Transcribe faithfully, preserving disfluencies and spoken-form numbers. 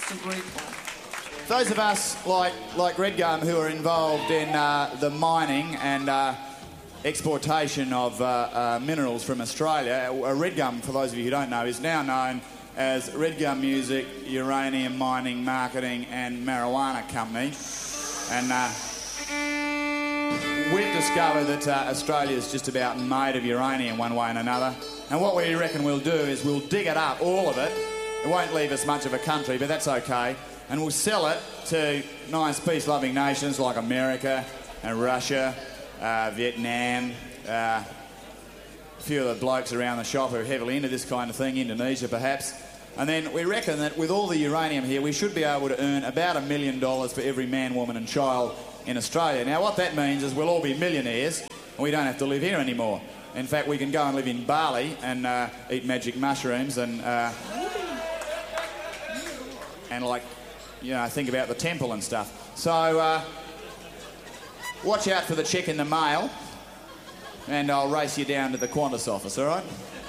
Just a great one. Those of us like like Redgum who are involved in uh, the mining and uh, exportation of uh, uh, minerals from Australia, uh, Redgum, for those of you who don't know, is now known as Redgum Music, Uranium Mining, Marketing and Marijuana Company. And uh, we've discovered that uh, Australia is just about made of uranium one way and another. And what we reckon we'll do is we'll dig it up, all of it. It won't leave us much of a country, but that's okay. And we'll sell it to nice peace-loving nations like America and Russia, uh, Vietnam, uh, a few of the blokes around the shop who are heavily into this kind of thing, Indonesia perhaps. And then we reckon that with all the uranium here, we should be able to earn about a million dollars for every man, woman and child in Australia. Now, what that means is we'll all be millionaires and we don't have to live here anymore. In fact, we can go and live in Bali and uh, eat magic mushrooms and, uh, and like, you know, think about the temple and stuff. So, uh, watch out for the cheque in the mail and I'll race you down to the Qantas office, all right?